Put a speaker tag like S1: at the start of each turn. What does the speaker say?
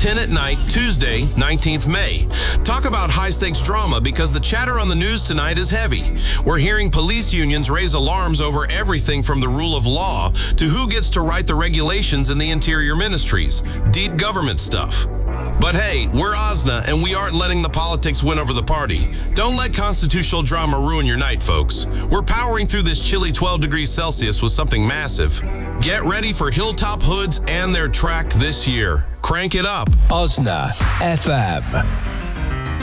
S1: 10 at night, Tuesday, 19th May. Talk about high-stakes drama because the chatter on the news tonight is heavy. We're hearing police unions raise alarms over everything from the rule of law to who gets to write the regulations in the interior ministries. Deep government stuff. But hey, we're OSNA, and we aren't letting the politics win over the party. Don't let constitutional drama ruin your night, folks. We're powering through this chilly 12 degrees Celsius with something massive. Get ready for Hilltop Hoods and their track this year. Crank it up.
S2: OSNA FM.